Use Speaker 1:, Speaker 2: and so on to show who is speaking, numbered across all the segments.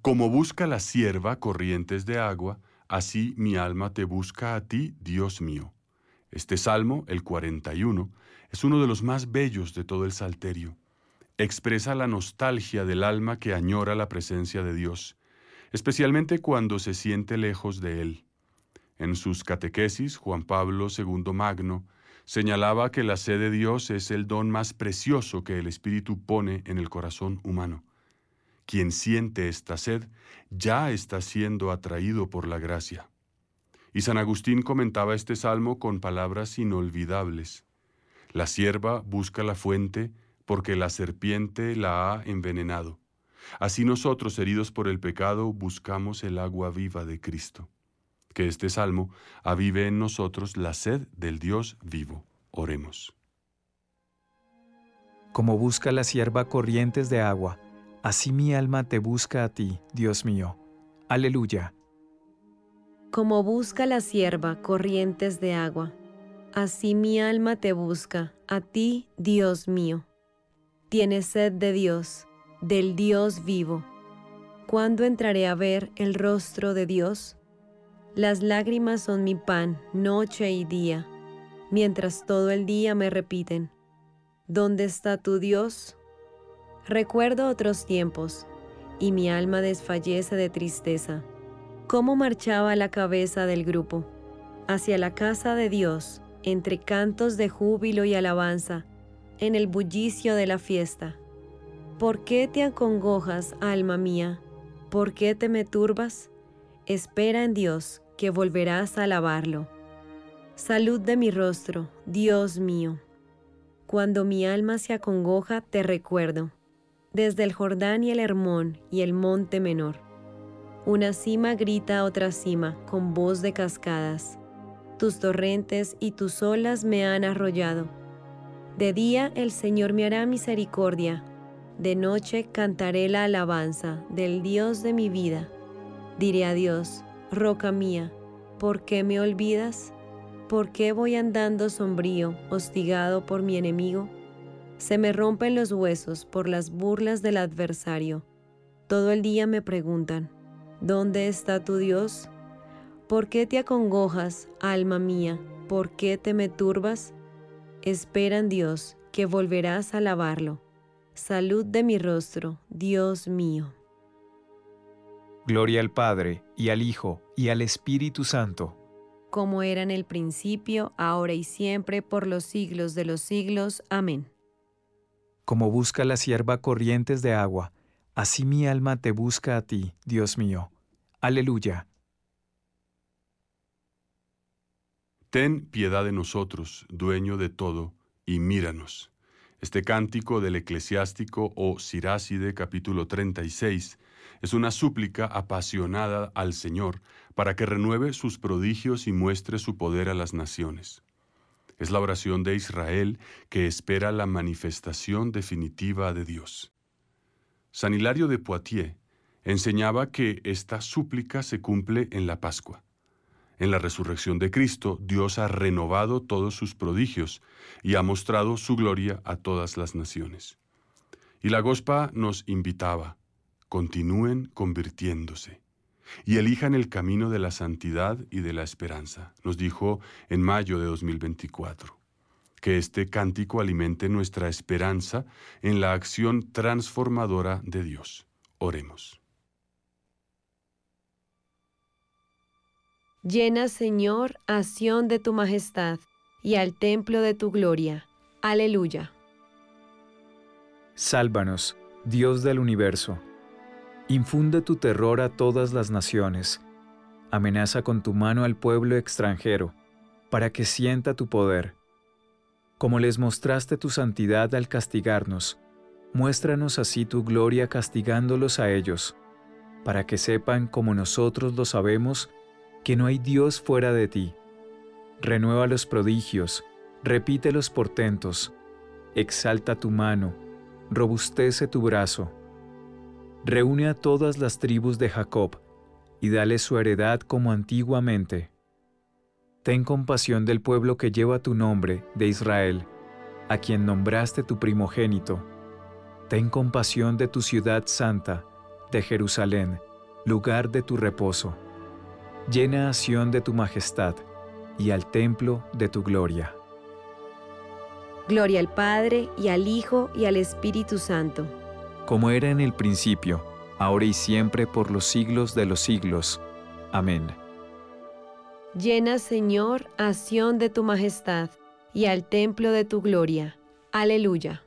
Speaker 1: Como busca la sierva corrientes de agua, así mi alma te busca a ti, Dios mío. Este salmo, el 41, es uno de los más bellos de todo el Salterio. Expresa la nostalgia del alma que añora la presencia de Dios, especialmente cuando se siente lejos de Él. En sus catequesis, Juan Pablo II Magno señalaba que la sed de Dios es el don más precioso que el Espíritu pone en el corazón humano. Quien siente esta sed ya está siendo atraído por la gracia. Y San Agustín comentaba este salmo con palabras inolvidables. La sierva busca la fuente porque la serpiente la ha envenenado. Así nosotros, heridos por el pecado, buscamos el agua viva de Cristo. Que este salmo avive en nosotros la sed del Dios vivo. Oremos.
Speaker 2: Como busca la sierva corrientes de agua, así mi alma te busca a ti, Dios mío. Aleluya.
Speaker 3: Como busca la sierva corrientes de agua, así mi alma te busca, a ti, Dios mío. Tienes sed de Dios, del Dios vivo. ¿Cuándo entraré a ver el rostro de Dios? Las lágrimas son mi pan, noche y día, mientras todo el día me repiten, ¿dónde está tu Dios? Recuerdo otros tiempos, y mi alma desfallece de tristeza. Cómo marchaba la cabeza del grupo, hacia la casa de Dios, entre cantos de júbilo y alabanza, en el bullicio de la fiesta. ¿Por qué te acongojas, alma mía? ¿Por qué te me turbas? Espera en Dios, que volverás a alabarlo. Salud de mi rostro, Dios mío. Cuando mi alma se acongoja, te recuerdo, desde el Jordán y el Hermón y el monte menor. Una cima grita a otra cima con voz de cascadas. Tus torrentes y tus olas me han arrollado. De día el Señor me hará misericordia. De noche cantaré la alabanza del Dios de mi vida. Diré a Dios, roca mía, ¿por qué me olvidas? ¿Por qué voy andando sombrío, hostigado por mi enemigo? Se me rompen los huesos por las burlas del adversario. Todo el día me preguntan, ¿dónde está tu Dios? ¿Por qué te acongojas, alma mía? ¿Por qué te me turbas? Espera en Dios, que volverás a alabarlo. Salud de mi rostro, Dios mío.
Speaker 2: Gloria al Padre, y al Hijo, y al Espíritu Santo.
Speaker 3: Como era en el principio, ahora y siempre, por los siglos de los siglos. Amén.
Speaker 2: Como busca la sierva corrientes de agua, así mi alma te busca a ti, Dios mío. Aleluya.
Speaker 1: Ten piedad de nosotros, dueño de todo, y míranos. Este cántico del eclesiástico o Siráside, capítulo 36, es una súplica apasionada al Señor para que renueve sus prodigios y muestre su poder a las naciones. Es la oración de Israel que espera la manifestación definitiva de Dios. San Hilario de Poitiers enseñaba que esta súplica se cumple en la Pascua. En la resurrección de Cristo, Dios ha renovado todos sus prodigios y ha mostrado su gloria a todas las naciones. Y la Gospa nos invitaba, continúen convirtiéndose y elijan el camino de la santidad y de la esperanza, nos dijo en mayo de 2024. Que este cántico alimente nuestra esperanza en la acción transformadora de Dios. Oremos.
Speaker 3: Llena, Señor, a Sión de tu majestad y al templo de tu gloria. Aleluya.
Speaker 2: Sálvanos, Dios del universo. Infunde tu terror a todas las naciones. Amenaza con tu mano al pueblo extranjero, para que sienta tu poder. Como les mostraste tu santidad al castigarnos, muéstranos así tu gloria castigándolos a ellos, para que sepan, como nosotros lo sabemos, que no hay Dios fuera de ti. Renueva los prodigios, repite los portentos, exalta tu mano, robustece tu brazo. Reúne a todas las tribus de Jacob y dale su heredad como antiguamente. Ten compasión del pueblo que lleva tu nombre, de Israel, a quien nombraste tu primogénito. Ten compasión de tu ciudad santa, de Jerusalén, lugar de tu reposo. Llena a Sión de tu majestad, y al templo de tu gloria.
Speaker 3: Gloria al Padre, y al Hijo, y al Espíritu Santo.
Speaker 2: Como era en el principio, ahora y siempre, por los siglos de los siglos. Amén.
Speaker 3: Llena, Señor, a Sión de tu majestad, y al templo de tu gloria. Aleluya.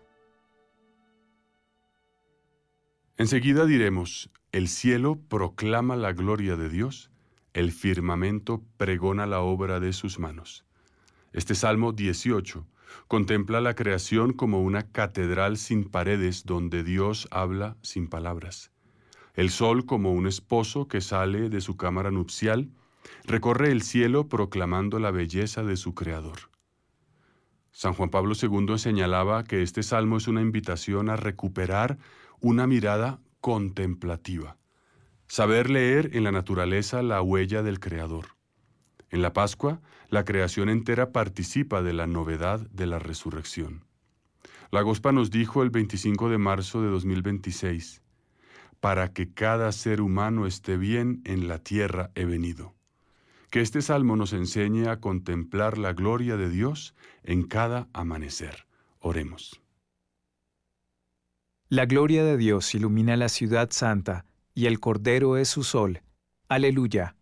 Speaker 1: Enseguida diremos, el cielo proclama la gloria de Dios, el firmamento pregona la obra de sus manos. Este Salmo 18 contempla la creación como una catedral sin paredes donde Dios habla sin palabras. El sol, como un esposo que sale de su cámara nupcial, recorre el cielo proclamando la belleza de su Creador. San Juan Pablo II señalaba que este salmo es una invitación a recuperar una mirada contemplativa, saber leer en la naturaleza la huella del Creador. En la Pascua, la creación entera participa de la novedad de la resurrección. La Gospa nos dijo el 25 de marzo de 2026, para que cada ser humano esté bien en la tierra he venido. Que este salmo nos enseñe a contemplar la gloria de Dios en cada amanecer. Oremos.
Speaker 2: La gloria de Dios ilumina la ciudad santa, y el Cordero es su sol. Aleluya.